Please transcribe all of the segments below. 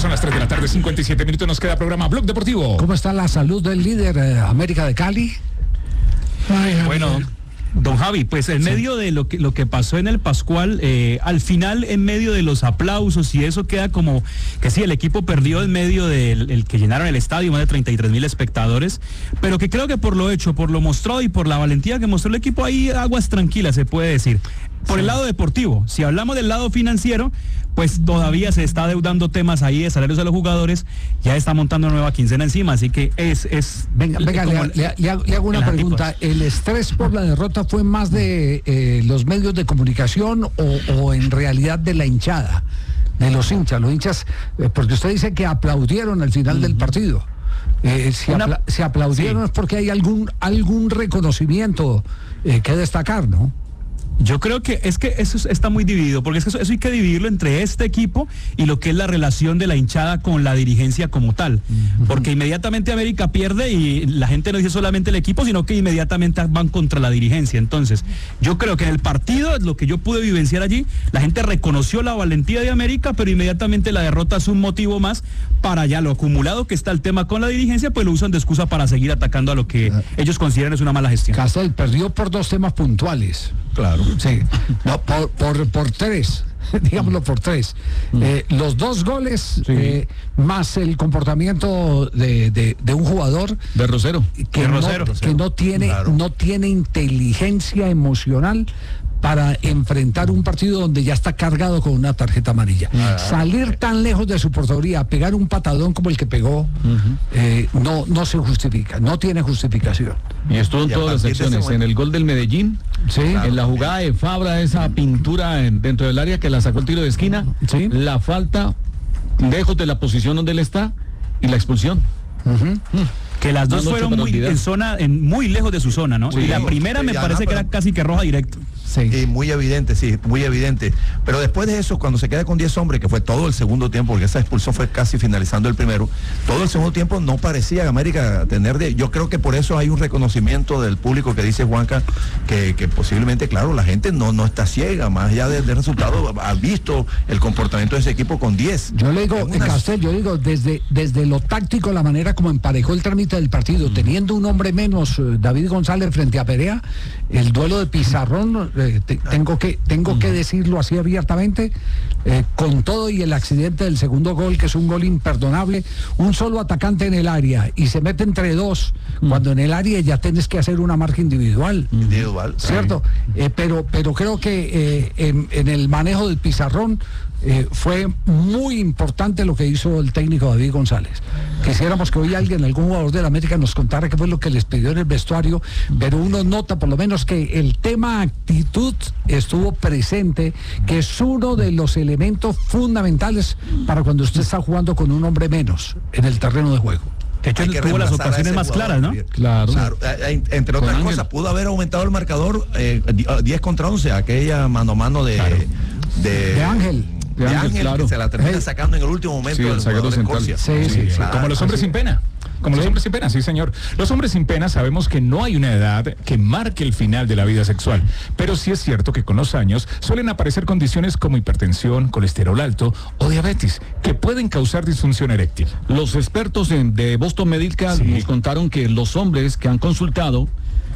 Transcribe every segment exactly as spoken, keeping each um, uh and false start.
Son las tres de la tarde, cincuenta y siete minutos, nos queda programa Blog Deportivo. ¿Cómo está la salud del líder eh, América de Cali? Ay, bueno, don Javi, pues en sí. medio de lo que, lo que pasó en el Pascual, eh, al final en medio de los aplausos y eso queda como que sí, el equipo perdió en medio del el que llenaron el estadio, más de treinta y tres mil espectadores, pero que creo que por lo hecho, por lo mostrado y por la valentía que mostró el equipo, ahí aguas tranquilas se puede decir. Por sí. el lado deportivo, si hablamos del lado financiero, pues todavía se está deudando temas ahí de salarios de los jugadores, ya está montando una nueva quincena encima, así que es... es venga, venga, le, le, le, hago, le hago una pregunta, tipos. ¿El estrés por la derrota fue más de eh, los medios de comunicación o, o en realidad de la hinchada, de los hinchas? Los hinchas, eh, porque usted dice que aplaudieron al final uh-huh. del partido. Eh, si, una, apla si aplaudieron sí. es porque hay algún, algún reconocimiento eh, que destacar, ¿no? Yo creo que es que eso está muy dividido, porque es que eso, eso hay que dividirlo entre este equipo y lo que es la relación de la hinchada con la dirigencia como tal, uh-huh. porque inmediatamente América pierde y la gente no dice solamente el equipo, sino que inmediatamente van contra la dirigencia. Entonces, yo creo que en el partido, lo que yo pude vivenciar allí, la gente reconoció la valentía de América, pero inmediatamente la derrota es un motivo más para ya lo acumulado que está el tema con la dirigencia, pues lo usan de excusa para seguir atacando a lo que uh-huh. ellos consideran es una mala gestión. Castel perdió por dos temas puntuales. Claro. Sí, no, por, por, por tres, digámoslo por tres. Mm. Eh, los dos goles, sí. eh, más el comportamiento de, de, de un jugador de Rosero, que, de no, Rosero. que no tiene, claro. no tiene inteligencia emocional para enfrentar un partido donde ya está cargado con una tarjeta amarilla. Ah, Salir tan lejos de su portería, pegar un patadón como el que pegó, uh-huh. eh, no, no se justifica, no tiene justificación. Y estuvo en y todas las acciones, en el gol del Medellín, sí. claro. en la jugada de Fabra, esa pintura en, dentro del área que la sacó el tiro de esquina, sí. la falta lejos de la posición donde él está y la expulsión. Uh-huh. Uh. Que las dos no fueron muy en zona, en muy lejos de su zona, ¿no? Sí, y la primera me parece no, que era casi que roja directo. Sí. Y muy evidente, sí, muy evidente. Pero después de eso, cuando se queda con diez hombres, que fue todo el segundo tiempo, porque esa expulsión fue casi finalizando el primero, todo el segundo tiempo no parecía América tener de... Yo creo que por eso hay un reconocimiento del público que dice Juanca, que, que posiblemente, claro, la gente no, no está ciega, más allá del de resultado, ha visto el comportamiento de ese equipo con diez. Yo le digo, una... Castel, yo digo, desde, desde lo táctico, la manera como emparejó el trámite del partido, mm. teniendo un hombre menos, David González frente a Perea, el duelo de Pizarrón, eh, te, tengo que tengo mm. que decirlo así abiertamente, eh, con todo y el accidente del segundo gol, que es un gol imperdonable, un solo atacante en el área y se mete entre dos, mm. cuando en el área ya tienes que hacer una marca individual. Individual. ¿Cierto? Eh, pero, pero creo que eh, en, en el manejo del Pizarrón, Eh, fue muy importante lo que hizo el técnico David González. Quisiéramos que hoy alguien, algún jugador de la América, nos contara qué fue lo que les pidió en el vestuario, pero uno nota por lo menos que el tema actitud estuvo presente, que es uno de los elementos fundamentales para cuando usted está jugando con un hombre menos en el terreno de juego. De hecho, él tuvo las ocasiones más claras, ¿no? Claro. claro. Entre otras cosas, pudo haber aumentado el marcador eh, diez contra once, aquella mano a mano de, claro. de, de Ángel. De, de Ángel, claro. que se la termina hey. sacando en el último momento sí, del jugador de Escocia. Sí, sí, sí, sí. Claro. Como los hombres Así. sin pena. Como sí. los hombres sin pena, sí señor. Los hombres sin pena sabemos que no hay una edad que marque el final de la vida sexual, pero sí es cierto que con los años suelen aparecer condiciones como hipertensión, colesterol alto o diabetes que pueden causar disfunción eréctil. Los expertos en, de Boston Medical sí. nos contaron que los hombres que han consultado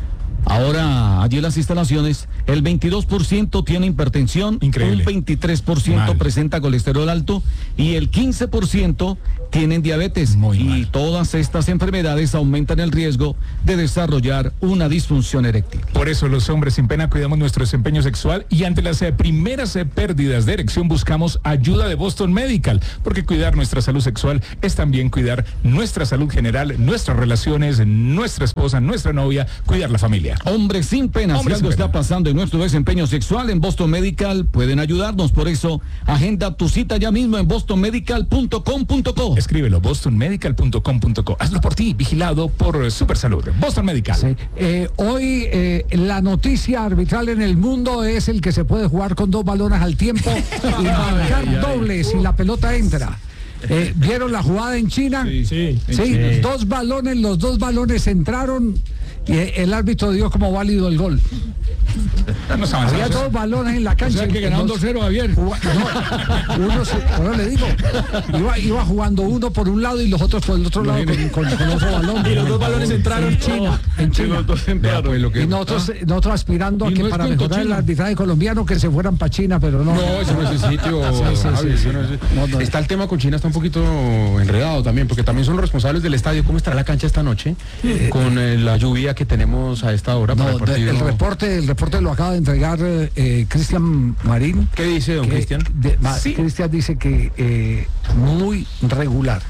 ahora allí en las instalaciones, el veintidós por ciento tiene hipertensión, increíble. Un veintitrés por ciento mal. Presenta colesterol alto y el quince por ciento tienen diabetes. Muy y mal. Todas estas enfermedades aumentan el riesgo de desarrollar una disfunción eréctil. Por eso los hombres sin pena cuidamos nuestro desempeño sexual y ante las eh, primeras eh, pérdidas de erección buscamos ayuda de Boston Medical, porque cuidar nuestra salud sexual es también cuidar nuestra salud general, nuestras relaciones, nuestra esposa, nuestra novia, cuidar la familia. Hombres sin pena, Hombres si algo sin está pena. pasando en nuestro desempeño sexual, en Boston Medical pueden ayudarnos. Por eso, agenda tu cita ya mismo en boston medical punto com punto co. Escríbelo, boston medical punto com punto co. Hazlo por ti, vigilado por Supersalud. Boston Medical. Sí. Eh, hoy eh, la noticia arbitral en el mundo es el que se puede jugar con dos balones al tiempo y marcar ay, ay, dobles ay. si la pelota entra. Eh, ¿Vieron la jugada en China? Sí, sí, sí, sí. Dos balones, los dos balones entraron y el árbitro dio como válido el gol. Nos Había avanzamos. dos balones en la cancha. O sea, que ganaron Dos- dos cero, Javier. Juga- no, uno se- ahora le digo, iba, iba jugando uno por un lado y los otros por el otro lado con, con- con otro balón. Y los dos balones entraron. en China, en China. Vea, pues, lo que- Y nosotros, nosotros aspirando a Y que no es para cuento mejorar el chino. arbitraje colombiano que se fueran para China, pero no. No, ese no es el sitio. Sí, sí, Javi, sí, sí. ese no es el- No, no. Está el tema con China, está un poquito enredado también, porque también son los responsables del estadio. ¿Cómo estará la cancha esta noche? Con eh, la lluvia que tenemos a esta hora para No, el de- partido. el reporte, el reporte lo acaba de entregar eh, Cristian Marín. ¿Qué dice don que Cristian? de- ma- Cristian dice que eh, muy regular,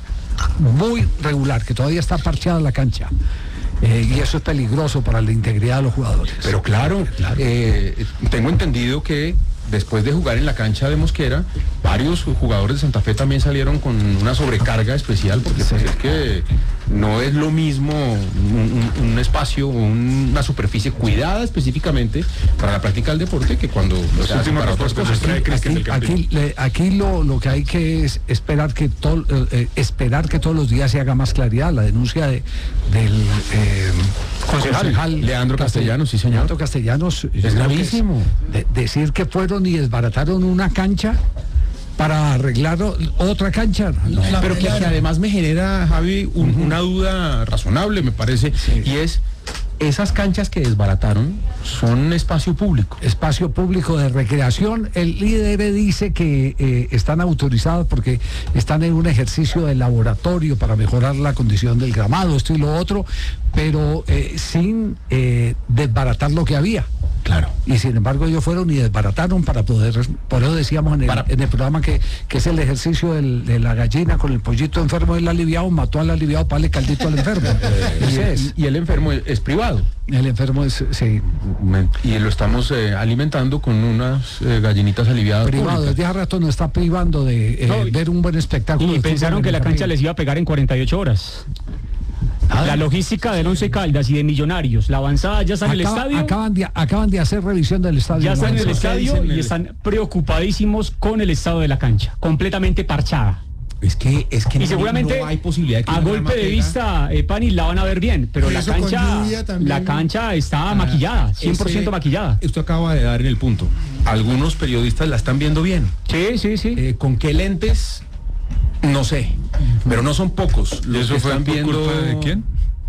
muy regular, que todavía está parcheada la cancha. Eh, y eso es peligroso para la integridad de los jugadores. Pero claro, eh, tengo entendido que después de jugar en la cancha de Mosquera, varios jugadores de Santa Fe también salieron con una sobrecarga especial, porque pues, es que no es lo mismo un, un- un espacio, un- una superficie cuidada específicamente para la práctica del deporte que cuando lo se hace últimos para otras reportes cosas. trae Cristian del Aquí, Campín. aquí, le- aquí lo, lo que hay que es esperar que todo, eh, eh, esperar que todos los días se haga más claridad. La denuncia de, del eh, Concejal, Leandro Castellanos, sí, señor. Leandro Castellanos yo creo que gravísimo. de- decir que fueron y desbarataron una cancha para arreglar o- otra cancha. No, Pero que, que además me genera, Javi, un- una duda razonable, me parece, y es, esas canchas que desbarataron son espacio público. espacio público de recreación. El I D R dice que eh, están autorizados porque están en un ejercicio de laboratorio para mejorar la condición del gramado, esto y lo otro, pero eh, sin eh, desbaratar lo que había. Claro. Y sin embargo ellos fueron y desbarataron para poder, por eso decíamos en el, Para- en el programa que, que es el ejercicio del- de la gallina con el pollito enfermo del aliviado, mató al aliviado para darle caldito al enfermo. Y, Ese es. y el enfermo es, es privado. El enfermo es, sí, Me- Y lo estamos eh, alimentando con unas eh, gallinitas aliviadas. privado. públicas. Desde hace rato nos está privando de eh, No, y- ver un buen espectáculo. Y de pensaron fútbol que en la el cancha Campín. les iba a pegar en cuarenta y ocho horas. Ah. La logística del Once Caldas y de Millonarios, la avanzada ya está en el Acaba- estadio, acaban, de, acaban de hacer revisión del estadio. ya están en el ¿no? estadio dicen y el- están preocupadísimos con el estado de la cancha, completamente parchada. Es que, es que Y no- seguramente no hay posibilidad de que a una golpe rama de pega. vista, eh, Pani, la van a ver bien, pero Y la eso con cancha, lluvia también. la cancha está maquillada, cien por ciento Ese- maquillada. Usted acaba de dar en el punto. Algunos periodistas la están viendo bien. Sí, sí, sí. Eh, ¿Con qué lentes? No sé, pero no son pocos ¿Y los eso que fue están por viendo. culpa de quién?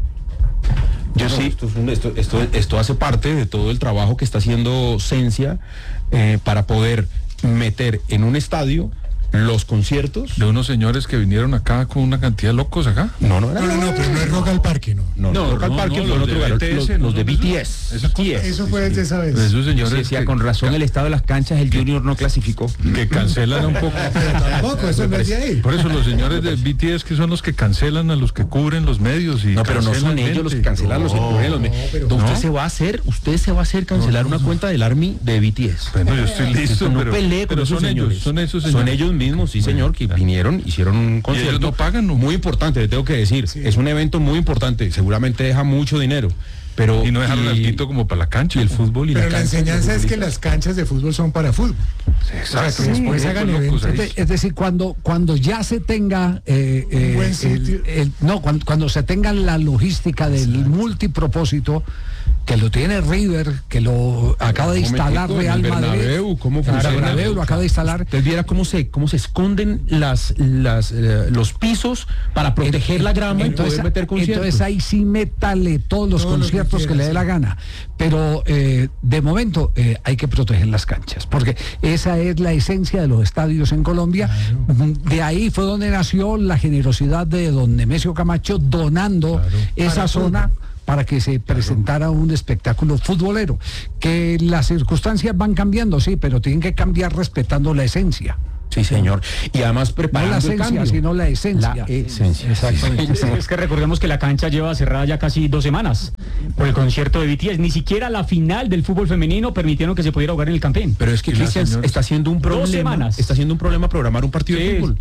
Yo sí. Esto, es un- esto, esto, esto hace parte de todo el trabajo que está haciendo Cencia eh, para poder meter en un estadio los conciertos. De unos señores que vinieron acá con una cantidad de locos acá. No, no, No, no, no, pero no es Rock al Parque, no. No, no, Rock al no, Parque no, fue los en otro de lugar, B T S, los, ¿no los de son B T S. Esa cosa. B T S. Eso fue desde esa vez. Esos Yo señores decía, que, con razón el estado de las canchas, el Junior no clasificó. que cancelan un poco. Pero tampoco, eso no es de ahí. Por eso los señores de B T S que son los que cancelan a los que cubren los medios y No, pero no cancelan son ellos los que gente. cancelan los que cubren los medios. pero- Usted ¿No? se va a hacer, usted se va a hacer cancelar una cuenta del Army de B T S. Bueno, yo estoy listo, no pero, pelee con pero esos son ellos, señores. son esos Son señores. ellos mismos, sí señor, que claro. vinieron, hicieron un concierto. ellos no pagan, ¿no? Muy importante, le tengo que decir. Es un evento muy importante, seguramente deja mucho dinero. Pero, Y no dejaron alguito como para la cancha. y el fútbol y Pero la la cancha. enseñanza es que las canchas de fútbol son para fútbol. Exacto. que después Sí, hagan locos eventos. ahí. Es, de- es decir, cuando, cuando ya se tenga eh, Un eh, buen el- sitio. el- no, cuando, cuando se tenga la logística del multipropósito que lo tiene River, que lo acaba de Un instalar momentico, Real en el Madrid. Bernabéu, ¿cómo Claro, funciona? Bernabéu lo acaba de instalar. Usted viera cómo se, cómo se esconden las, las, eh, los pisos para proteger la grama y poder meter conciertos. entonces ahí sí métale todos los Todo lo que conciertos que, quiera, le dé sí. la gana. Pero eh, de momento eh, hay que proteger las canchas, porque esa es la esencia de los estadios en Colombia. De ahí fue donde nació la generosidad de don Nemesio Camacho donando esa Para zona para que se presentara un espectáculo futbolero. Que las circunstancias van cambiando, sí, pero tienen que cambiar respetando la esencia. Sí, señor. Y además No preparando la el esencia, cambio. sino la esencia. La esencia. Exactamente. Es, es que recordemos que la cancha lleva cerrada ya casi dos semanas por el concierto de B T S. Ni siquiera la final del fútbol femenino permitieron que se pudiera jugar en el Campín. Pero es que Y la Cristian señora- está haciendo un Dos problema. semanas. Está haciendo un problema programar un partido Sí. de fútbol.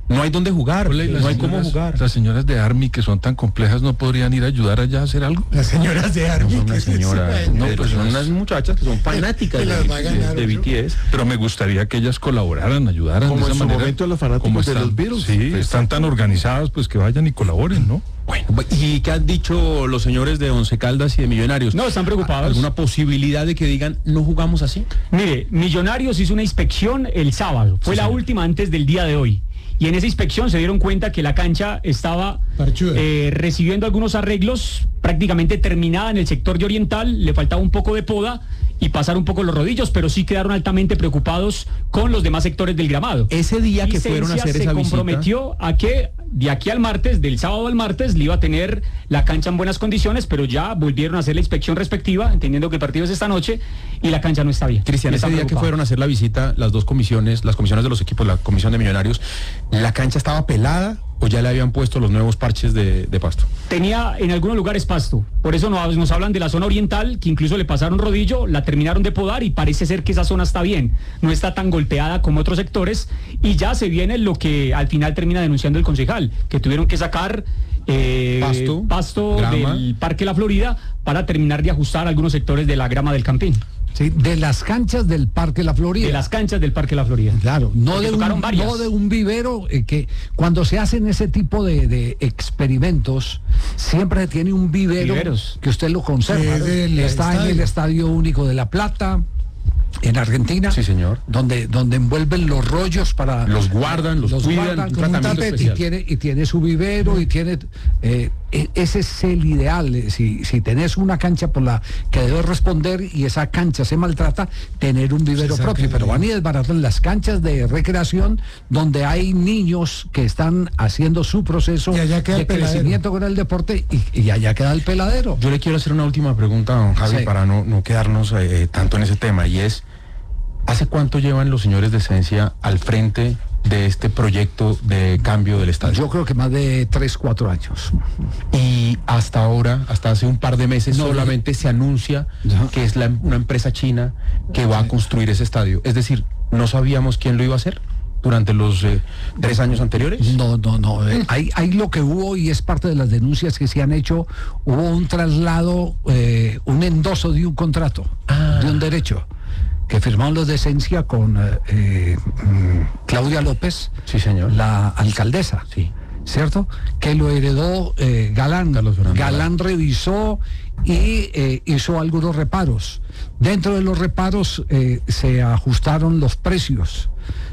No hay dónde jugar, Hola, y las no hay cómo señoras- jugar. Las señoras de Army que son tan complejas no podrían ir a ayudar allá a hacer algo. Las señoras de No Army. son ¿qué unas es eso? señoras, No, no, pues son unas- unas muchachas que son fanáticas que de, las va a ganar, de- de ¿no? B T S. Pero me gustaría que ellas colaboraran, ayudaran Como de en esa su manera. momento los fanáticos como de están- los Beatles. Sí, están tan organizadas, pues que vayan y colaboren, ¿no? Bueno, ¿y qué han dicho los señores de Once Caldas y de Millonarios? No, están preocupados. ¿Alguna posibilidad de que digan no jugamos así? Mire, Millonarios hizo una inspección el sábado, fue Sí, la señor. última antes del día de hoy. Y en esa inspección se dieron cuenta que la cancha estaba Parchuda. eh, recibiendo algunos arreglos, prácticamente terminada en el sector de oriental, le faltaba un poco de poda y pasar un poco los rodillos, pero sí quedaron altamente preocupados con los demás sectores del gramado. Ese día que fueron a Licencia hacer se esa visita, comprometió a que de aquí al martes, del sábado al martes, le iba a tener la cancha en buenas condiciones, pero ya volvieron a hacer la inspección respectiva, entendiendo que el partido es esta noche y la cancha no está bien. Cristian, ese Están día que preocupados. fueron a hacer la visita, las dos comisiones, las comisiones de los equipos, la comisión de Millonarios, ¿la cancha estaba pelada o ya le habían puesto los nuevos parches de, de pasto? Tenía en algunos lugares pasto, por eso nos, nos hablan de la zona oriental, que incluso le pasaron rodillo, la terminaron de podar y parece ser que esa zona está bien, no está tan golpeada como otros sectores y ya se viene lo que al final termina denunciando el concejal, que tuvieron que sacar eh, Pasto, pasto grama. del Parque La Florida para terminar de ajustar algunos sectores de la grama del Campín, Sí, de las canchas del Parque La Florida. de las canchas del Parque La Florida. Claro, no Porque de, tocaron un, varias. no de un vivero eh, que cuando se hacen ese tipo de, de experimentos siempre tiene un vivero Viveros. que usted lo conserva. Que es ¿no? del Está en el Estadio Único de La Plata, en Argentina. Sí, señor. Donde, donde envuelven los rollos para... Los guardan, los cuidan, un como tratamiento tapete, especial. Y tiene, y tiene su vivero y tiene... eh, e- ese es el ideal. eh, Si, si tenés una cancha por la que debes responder y esa cancha se maltrata, tener un vivero Se saca propio. el Pero van y vivero. desbaratan las canchas de recreación donde hay niños que están haciendo su proceso Y allá queda de el peladero. crecimiento con el deporte y, y allá queda el peladero. Yo le quiero hacer una última pregunta, don Javi, Sí. para no, no quedarnos eh, tanto en ese tema, y es, ¿hace cuánto llevan los señores de Esencia al frente de este proyecto de cambio del estadio? Yo creo que más de tres, cuatro años. Y hasta ahora, hasta hace un par de meses, No, solamente se anuncia no. que es la, una empresa china que va a construir ese estadio. Es decir, ¿no sabíamos quién lo iba a hacer durante los eh, tres años anteriores? No, no, no. eh, Hay, hay lo que hubo y es parte de las denuncias que se han hecho. Hubo un traslado, eh, un endoso de un contrato, Ah. de un derecho, que firmaron los de Esencia con eh, eh, mm, Claudia López, Sí, señor. la alcaldesa. Sí. ¿Cierto? Que lo heredó eh, Galán. Carlos Fernando Galán revisó y eh, hizo algunos reparos. Dentro de los reparos eh, se ajustaron los precios.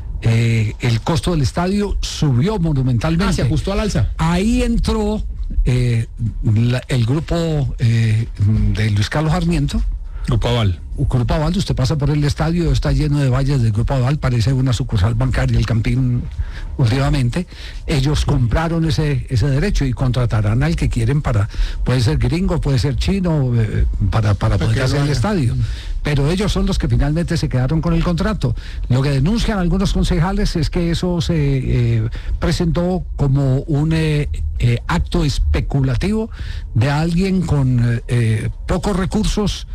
Eh, el costo del estadio subió monumentalmente. Ah, se ajustó al alza. Ahí entró eh, la- el grupo eh, de Luis Carlos Sarmiento. Grupo Aval. Grupo Aval, usted pasa por el estadio, está lleno de vallas del Grupo Aval, parece una sucursal bancaria el Campín últimamente. Ellos compraron ese, ese derecho y contratarán al que quieren para, puede ser gringo, puede ser chino, eh, para, para poder que lo hacer el haga. estadio. Pero ellos son los que finalmente se quedaron con el contrato. Lo que denuncian algunos concejales es que eso se eh, presentó como un eh, eh, acto especulativo de alguien con eh, eh, pocos recursos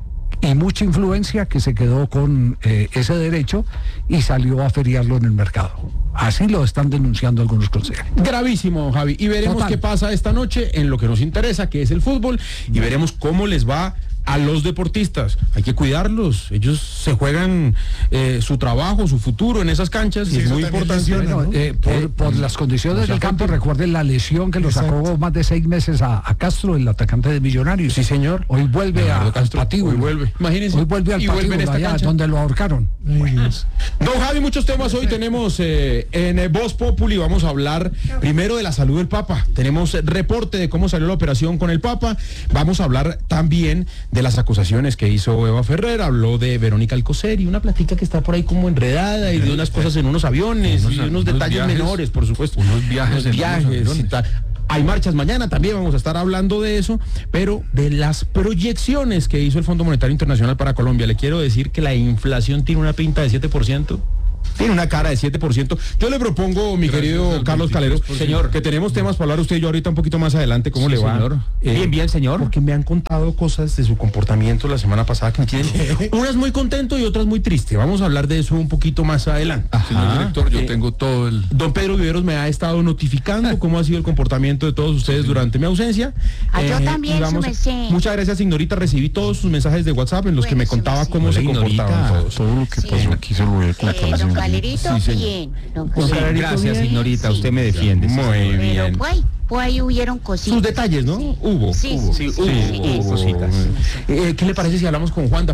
y mucha influencia que se quedó con eh, ese derecho y salió a feriarlo en el mercado. Así lo están denunciando algunos concejales. Gravísimo, don Javi. Y veremos Total. qué pasa esta noche en lo que nos interesa, que es el fútbol, y veremos cómo les va a los deportistas. Hay que cuidarlos. Ellos se juegan eh, su trabajo, su futuro en esas canchas, Sí, y es eso muy también importante. lesiona, ¿no? Eh, por, Eh, por las condiciones no se del campo, afecte. recuerden la lesión que lo sacó Exacto. más de seis meses a, a Castro, el atacante de Millonarios. Sí, señor. Hoy vuelve a, Leonardo al Castro, patíbulo. hoy vuelve. Imagínense. Hoy vuelve al Y vuelve en patíbulo, esta allá cancha. donde lo ahorcaron. Ay, Dios. Don Javi, muchos temas hoy tenemos eh, en eh, Voz Populi. Vamos a hablar primero de la salud del Papa. Tenemos eh, reporte de cómo salió la operación con el Papa. Vamos a hablar también de las acusaciones que hizo Eva Ferrer. Habló de Verónica Alcocer y una platica que está por ahí como enredada y de unas cosas en unos aviones Unos- y unos unos detalles viajes, menores, por supuesto. unos viajes Unos en unos viajes y aviones. tal. Hay marchas mañana, también vamos a estar hablando de eso, pero de las proyecciones que hizo el Fondo Monetario Internacional para Colombia. Le quiero decir que la inflación tiene una pinta de siete por ciento. Tiene una cara de siete por ciento. Yo le propongo, mi Gracias querido al Carlos Calero, Señor. que tenemos temas para hablar usted y yo ahorita un poquito más adelante. ¿Cómo Sí, le va? señor. Eh, Bien, bien, señor. Porque me han contado cosas de su comportamiento la semana pasada que me tienen unas muy contento y otras muy triste. Vamos a hablar de eso un poquito más adelante. Señor director, yo Eh, tengo todo el... Don Pedro Viveros me ha estado notificando cómo ha sido el comportamiento de todos ustedes durante mi ausencia. Ah, yo también, y vamos su a- merced. Muchas gracias, Ignorita. Recibí todos sus mensajes de WhatsApp en los que Bueno, me su contaba merced. cómo se Hola, Ignorita. comportaban todos. Todo lo que Sí. pasó aquí se lo voy a contar Eh, a la don señora. Galerito, Sí, señor. bien. Don Sí, Galerito. Galerito, gracias, bien. Ignorita, Sí. usted me defiende. sí, Muy señor. bien. Pero pues, pues ahí hubieron cositas. Sus detalles, ¿no? Sí. Hubo. Sí, hubo. sí, Sí, sí, hubo, sí, hubo eso. cositas. Eh, ¿Qué le parece si hablamos con Juan?